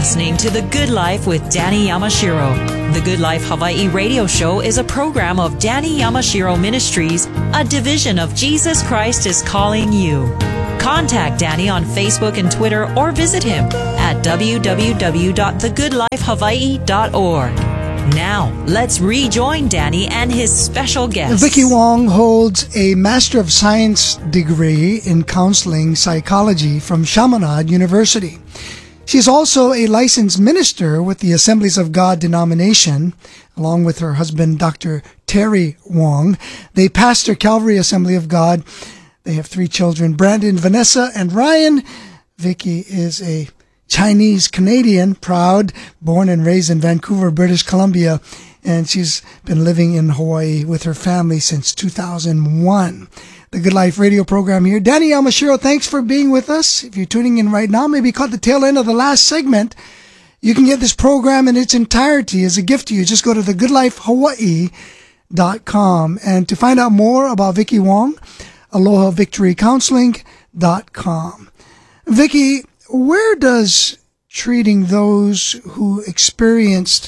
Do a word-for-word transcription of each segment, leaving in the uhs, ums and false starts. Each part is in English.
listening to The Good Life with Danny Yamashiro. The Good Life Hawaii radio show is a program of Danny Yamashiro Ministries, a division of Jesus Christ is Calling You. Contact Danny on Facebook and Twitter or visit him at w w w dot the good life hawaii dot org. Now, let's rejoin Danny and his special guest. Vicky Wong holds a Master of Science degree in counseling psychology from Chaminade University. She's also a licensed minister with the Assemblies of God denomination, along with her husband, Doctor Terry Wong. They pastor Calvary Assembly of God. They have three children, Brandon, Vanessa, and Ryan. Vicky is a Chinese-Canadian, proud, born and raised in Vancouver, British Columbia, and she's been living in Hawaii with her family since two thousand one. The Good Life radio program here. Danny Yamashiro, thanks for being with us. If you're tuning in right now, maybe caught the tail end of the last segment, you can get this program in its entirety as a gift to you. Just go to the good life hawaii dot com. And to find out more about Vicky Wong, aloha victory counseling dot com. Vicky, where does treating those who experienced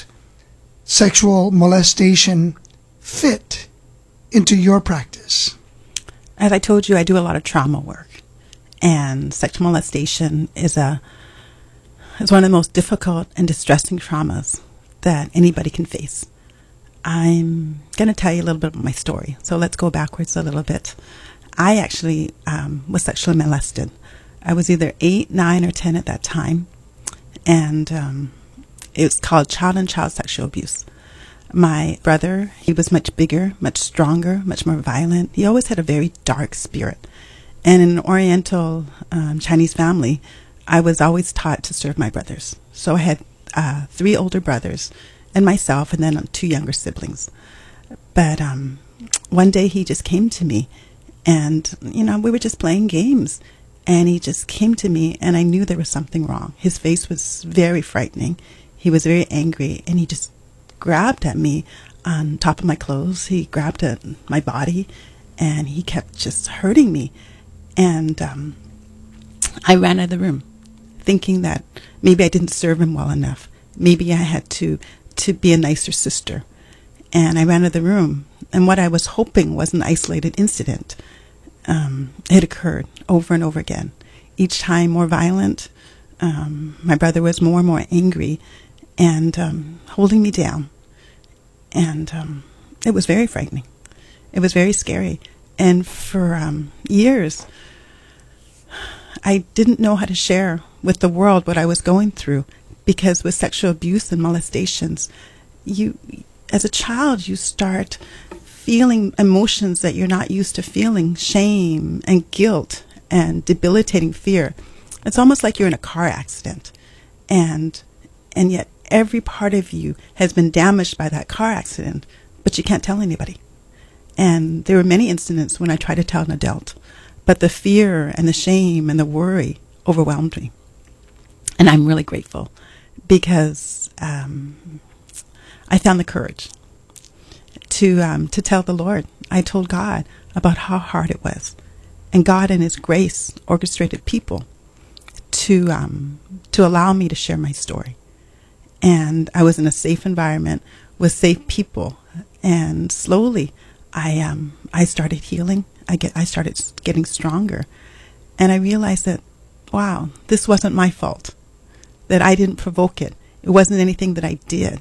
sexual molestation fit into your practice? As I told you, I do a lot of trauma work, and sexual molestation is a is one of the most difficult and distressing traumas that anybody can face. I'm going to tell you a little bit about my story, so let's go backwards a little bit. I actually um, was sexually molested. I was either eight, nine, or ten at that time, and um, it was called child-on-child sexual abuse. My brother, he was much bigger, much stronger, much more violent. He always had a very dark spirit. And in an Oriental um, Chinese family, I was always taught to serve my brothers. So I had uh, three older brothers and myself, and then two younger siblings. But um, one day he just came to me, and, you know, we were just playing games. And he just came to me, and I knew there was something wrong. His face was very frightening. He was very angry, and he just grabbed at me on top of my clothes. He grabbed at my body, and he kept just hurting me. And um, I ran out of the room, thinking that maybe I didn't serve him well enough. Maybe I had to, to be a nicer sister. And I ran out of the room, and what I was hoping was an isolated incident. Um, it occurred over and over again. Each time more violent. Um, my brother was more and more angry and um, holding me down. And um, it was very frightening. It was very scary. And for um, years, I didn't know how to share with the world what I was going through, because with sexual abuse and molestations, you, as a child, you start feeling emotions that you're not used to feeling, shame and guilt and debilitating fear. It's almost like you're in a car accident, and and yet every part of you has been damaged by that car accident, but you can't tell anybody. And there were many incidents when I tried to tell an adult, but the fear and the shame and the worry overwhelmed me. And I'm really grateful, because um, I found the courage to um, to tell the Lord. I told God about how hard it was, and God in His grace orchestrated people to um, to allow me to share my story. And I was in a safe environment with safe people, and slowly I um I started healing. I get I started getting stronger, and I realized that, wow, this wasn't my fault, that I didn't provoke it. It wasn't anything that I did,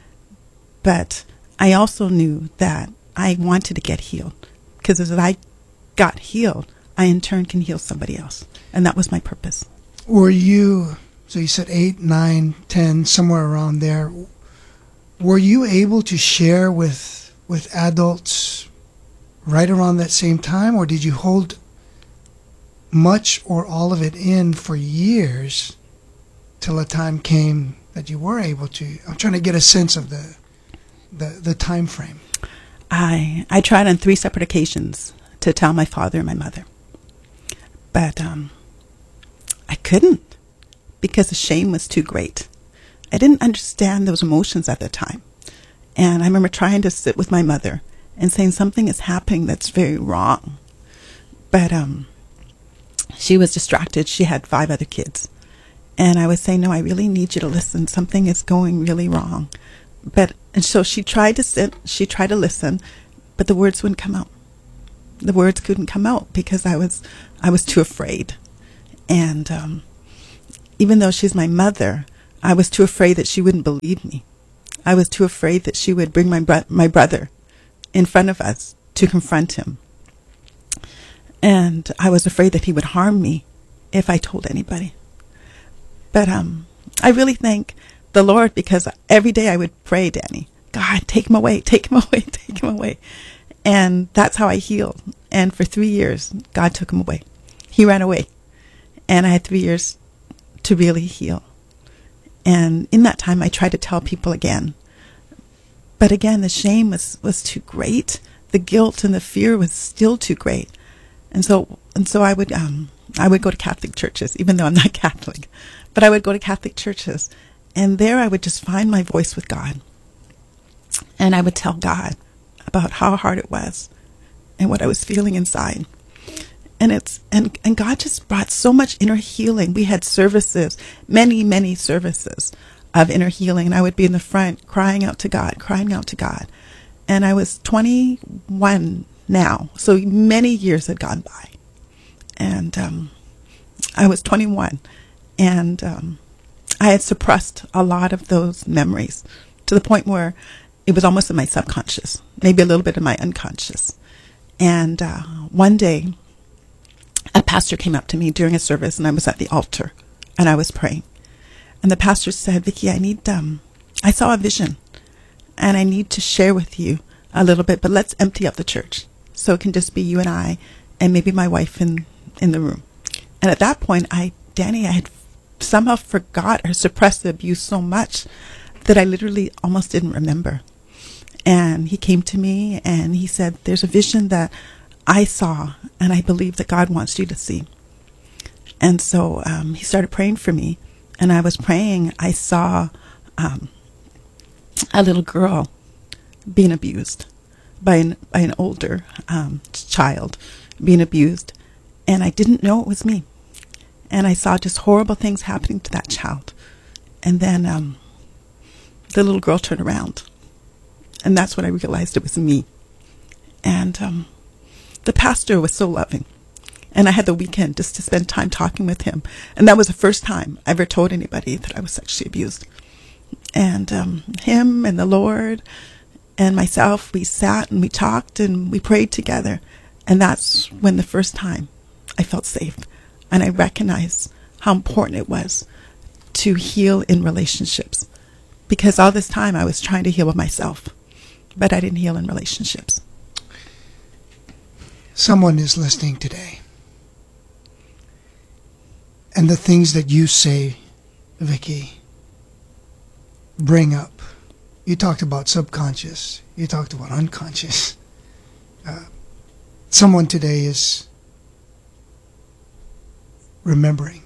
but I also knew that I wanted to get healed, because as I got healed, I in turn can heal somebody else. And that was my purpose. Were you, so you said eight, nine, ten, somewhere around there, were you able to share with with adults right around that same time, or did you hold much or all of it in for years till a time came that you were able to? I'm trying to get a sense of the the, the time frame. I I tried on three separate occasions to tell my father and my mother, but um, I couldn't, because the shame was too great. I didn't understand those emotions at the time, and I remember trying to sit with my mother and saying something is happening that's very wrong, but um, she was distracted. She had five other kids, And I would say, no, I really need you to listen. Something is going really wrong. But, and so she tried to sit, she tried to listen, but the words wouldn't come out. The words couldn't come out because I was, I was too afraid. And, um, even though she's my mother, I was too afraid that she wouldn't believe me. I was too afraid that she would bring my bro- my brother in front of us to confront him. And I was afraid that he would harm me if I told anybody. But um, I really thank the Lord, because every day I would pray, Danny, God, take him away, take him away, take him away. And that's how I healed. And for three years, God took him away. He ran away. And I had three years to really heal. And in that time, I tried to tell people again. But again, the shame was, was too great. The guilt and the fear was still too great. And so, and so I would, um, I would go to Catholic churches, even though I'm not Catholic. But I would go to Catholic churches, and there I would just find my voice with God. And I would tell God about how hard it was and what I was feeling inside. And it's and, and God just brought so much inner healing. We had services, many, many services of inner healing. And I would be in the front crying out to God, crying out to God. And I was twenty-one now, so many years had gone by. And um, I was twenty-one. And um, I had suppressed a lot of those memories to the point where it was almost in my subconscious, maybe a little bit in my unconscious. And uh, one day, a pastor came up to me during a service, and I was at the altar, and I was praying. And the pastor said, Vicki, I need, um, I saw a vision, and I need to share with you a little bit, but let's empty out the church so it can just be you and I, and maybe my wife in, in the room. And at that point, I, Danny, I had somehow forgot or suppressed the abuse so much that I literally almost didn't remember. And he came to me and he said, there's a vision that I saw and I believe that God wants you to see. And so um, he started praying for me, and I was praying. I saw um, a little girl being abused by an, by an older um, child being abused, and I didn't know it was me. And I saw just horrible things happening to that child. And then um, the little girl turned around. And that's when I realized it was me. And um, the pastor was so loving. And I had the weekend just to spend time talking with him. And that was the first time I ever told anybody that I was sexually abused. And um, him and the Lord and myself, we sat and we talked and we prayed together. And that's when the first time I felt safe. And I recognized how important it was to heal in relationships. Because all this time I was trying to heal with myself, but I didn't heal in relationships. Someone is listening today. And the things that you say, Vicki, bring up. You talked about subconscious. You talked about unconscious. Uh, someone today is remembering.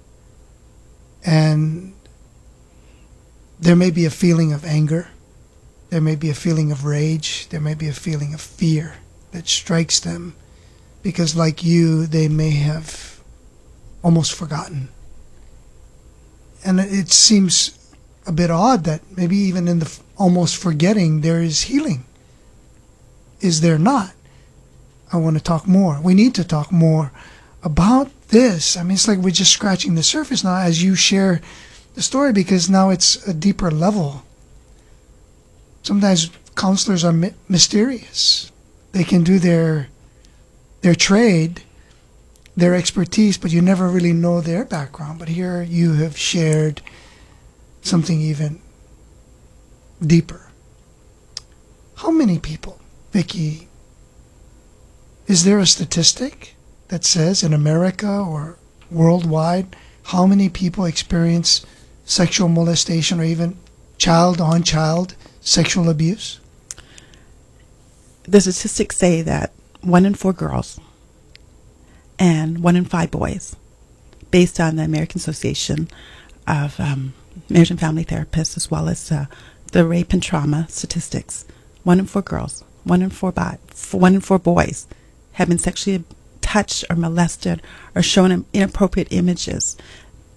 And there may be a feeling of anger. There may be a feeling of rage. There may be a feeling of fear that strikes them because, like you, they may have almost forgotten. And it seems a bit odd that maybe even in the f- almost forgetting there is healing. Is there not? I want to talk more. We need to talk more about this. I mean, it's like we're just scratching the surface now as you share the story, because now it's a deeper level. Sometimes counselors are mi- mysterious. They can do their their trade, their expertise, but you never really know their background. But here you have shared something even deeper. How many people, Vicki, is there a statistic that says in America or worldwide how many people experience sexual molestation or even child-on-child sexual abuse? The statistics say that one in four girls and one in five boys, based on the American Association of um, Marriage and Family Therapists, as well as uh, the rape and trauma statistics, one in four girls, one in four, bo- one in four boys have been sexually touched or molested or shown inappropriate images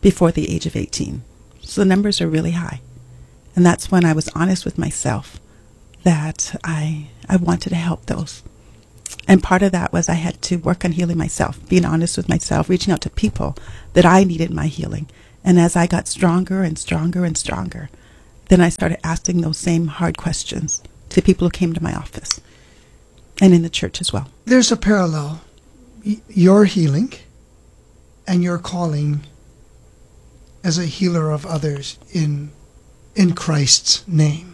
before the age of eighteen. So the numbers are really high. And that's when I was honest with myself that I I wanted to help those. And part of that was I had to work on healing myself, being honest with myself, reaching out to people that I needed my healing. And as I got stronger and stronger and stronger, then I started asking those same hard questions to people who came to my office and in the church as well. There's a parallel. Y- your healing and your calling as a healer of others in in Christ's name.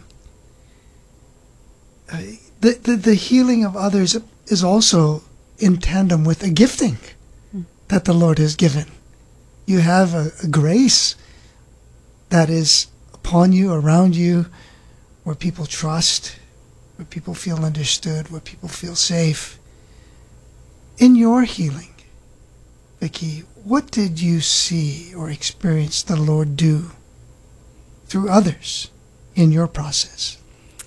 Uh, the, the the healing of others is also in tandem with a gifting mm. that the Lord has given. You have a, a grace that is upon you, around you, where people trust, where people feel understood, where people feel safe. In your healing, Vicki, what did you see or experience the Lord do through others in your process?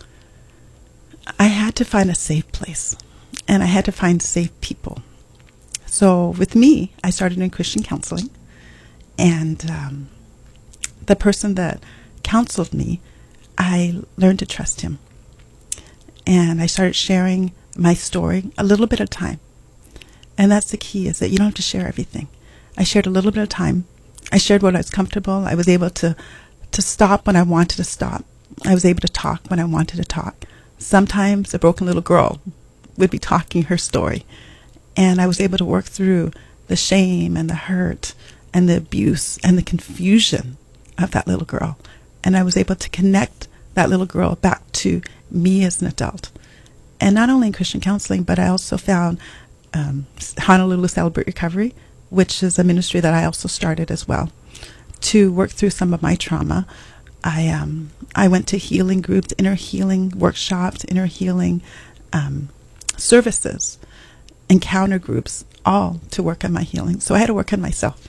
I had to find a safe place, and I had to find safe people. So with me, I started in Christian counseling, and um, the person that counseled me, I learned to trust him. And I started sharing my story a little bit at a time. And that's the key, is that you don't have to share everything. I shared a little bit at a time. I shared what I was comfortable. I was able to, to stop when I wanted to stop. I was able to talk when I wanted to talk. Sometimes a broken little girl would be talking her story. And I was able to work through the shame and the hurt and the abuse and the confusion of that little girl. And I was able to connect that little girl back to me as an adult. And not only in Christian counseling, but I also found um, Honolulu Celebrate Recovery, which is a ministry that I also started as well, to work through some of my trauma. I um I went to healing groups, inner healing workshops, inner healing um, services, encounter groups, all to work on my healing. So I had to work on myself.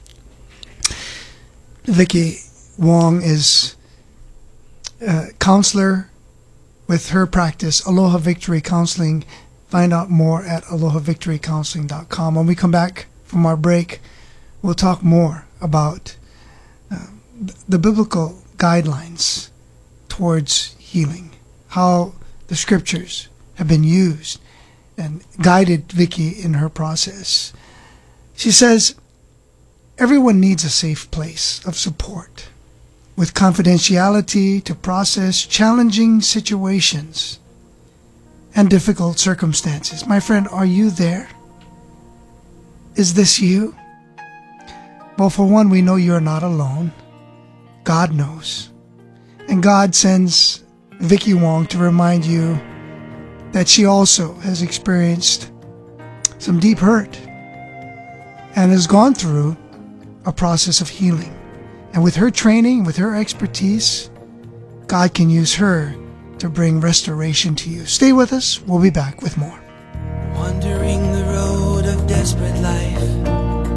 Vicki Wong is a counselor with her practice, Aloha Victory Counseling. Find out more at aloha victory counseling dot com. When we come back from our break, we'll talk more about uh, the biblical guidelines towards healing, how the scriptures have been used and guided Vicki in her process. She says, everyone needs a safe place of support with confidentiality to process challenging situations and difficult circumstances. My friend, are you there? Is this you? Well, for one, we know you're not alone. God knows. And God sends Vicki Wong to remind you that she also has experienced some deep hurt and has gone through a process of healing. And with her training, with her expertise, God can use her to bring restoration to you. Stay with us. We'll be back with more. Wandering the road of desperate life,